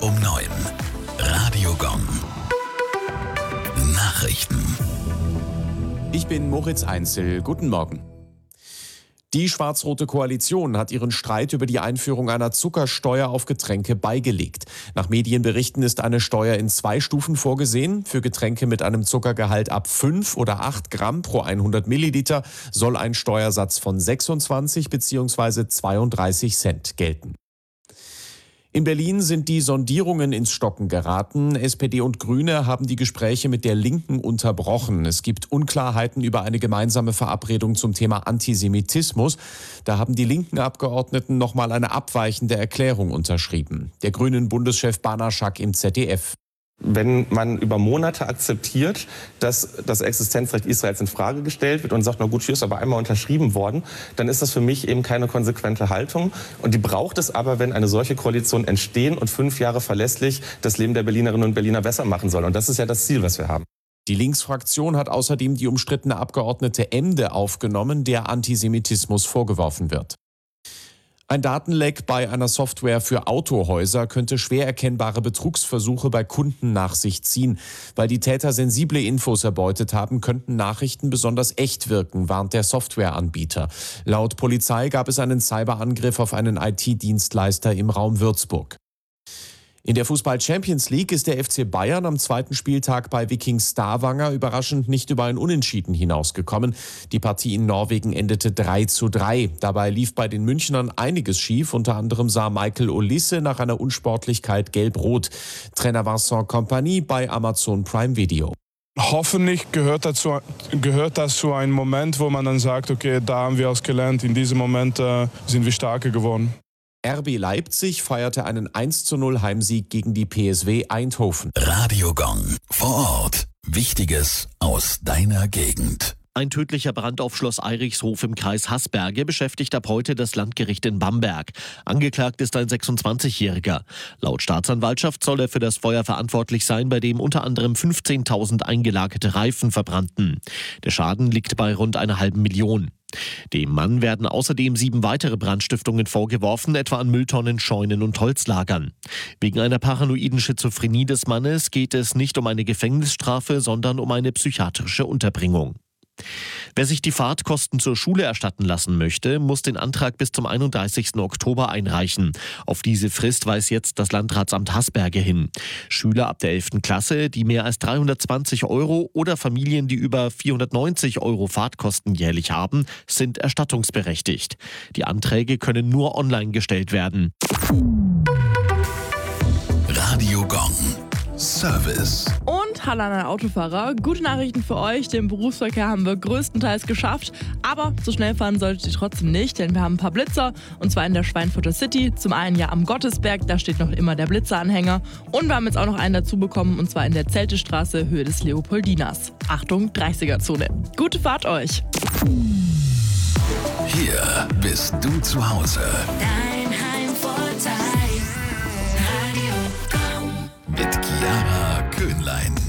um 9. Radio Gong. Nachrichten. Ich bin Moritz Einzel. Guten Morgen. Die schwarz-rote Koalition hat ihren Streit über die Einführung einer Zuckersteuer auf Getränke beigelegt. Nach Medienberichten ist eine Steuer in 2 Stufen vorgesehen. Für Getränke mit einem Zuckergehalt ab 5 oder 8 Gramm pro 100 Milliliter soll ein Steuersatz von 26 bzw. 32 Cent gelten. In Berlin sind die Sondierungen ins Stocken geraten. SPD und Grüne haben die Gespräche mit der Linken unterbrochen. Es gibt Unklarheiten über eine gemeinsame Verabredung zum Thema Antisemitismus. Da haben die linken Abgeordneten nochmal eine abweichende Erklärung unterschrieben. Der grünen Bundeschef Banaschak im ZDF. Wenn man über Monate akzeptiert, dass das Existenzrecht Israels in Frage gestellt wird und sagt, na gut, hier ist aber einmal unterschrieben worden, dann ist das für mich eben keine konsequente Haltung. Und die braucht es aber, wenn eine solche Koalition entstehen und 5 Jahre verlässlich das Leben der Berlinerinnen und Berliner besser machen soll. Und das ist ja das Ziel, was wir haben. Die Linksfraktion hat außerdem die umstrittene Abgeordnete Emde aufgenommen, der Antisemitismus vorgeworfen wird. Ein Datenleck bei einer Software für Autohäuser könnte schwer erkennbare Betrugsversuche bei Kunden nach sich ziehen. Weil die Täter sensible Infos erbeutet haben, könnten Nachrichten besonders echt wirken, warnt der Softwareanbieter. Laut Polizei gab es einen Cyberangriff auf einen IT-Dienstleister im Raum Würzburg. In der Fußball-Champions League ist der FC Bayern am 2. Spieltag bei Viking Stavanger überraschend nicht über ein Unentschieden hinausgekommen. Die Partie in Norwegen endete 3:3. Dabei lief bei den Münchnern einiges schief. Unter anderem sah Michael Olisse nach einer Unsportlichkeit gelb-rot. Trainer Vincent Kompany bei Amazon Prime Video. Hoffentlich gehört das zu einem Moment, wo man dann sagt, okay, da haben wir was gelernt. In diesem Moment sind wir stärker geworden. RB Leipzig feierte einen 1:0 Heimsieg gegen die PSW Eindhoven. Radio Gong. Vor Ort. Wichtiges aus deiner Gegend. Ein tödlicher Brand auf Schloss Eirichshof im Kreis Haßberge beschäftigt ab heute das Landgericht in Bamberg. Angeklagt ist ein 26-Jähriger. Laut Staatsanwaltschaft soll er für das Feuer verantwortlich sein, bei dem unter anderem 15.000 eingelagerte Reifen verbrannten. Der Schaden liegt bei rund 1,5 Million. Dem Mann werden außerdem 7 weitere Brandstiftungen vorgeworfen, etwa an Mülltonnen, Scheunen und Holzlagern. Wegen einer paranoiden Schizophrenie des Mannes geht es nicht um eine Gefängnisstrafe, sondern um eine psychiatrische Unterbringung. Wer sich die Fahrtkosten zur Schule erstatten lassen möchte, muss den Antrag bis zum 31. Oktober einreichen. Auf diese Frist weist jetzt das Landratsamt Haßberge hin. Schüler ab der 11. Klasse, die mehr als 320 € oder Familien, die über 490 € Fahrtkosten jährlich haben, sind erstattungsberechtigt. Die Anträge können nur online gestellt werden. Radio Gong. Service. Und hallo an alle Autofahrer. Gute Nachrichten für euch. Den Berufsverkehr haben wir größtenteils geschafft. Aber so schnell fahren solltet ihr trotzdem nicht, denn wir haben ein paar Blitzer. Und zwar in der Schweinfurter City. Zum einen ja am Gottesberg, da steht noch immer der Blitzeranhänger. Und wir haben jetzt auch noch einen dazu bekommen, und zwar in der Zeltestraße, Höhe des Leopoldiners. Achtung, 30er-Zone. Gute Fahrt euch. Hier bist du zu Hause. Dein Heimvorteil. Radio Gong. Mit Chiara Köhnlein.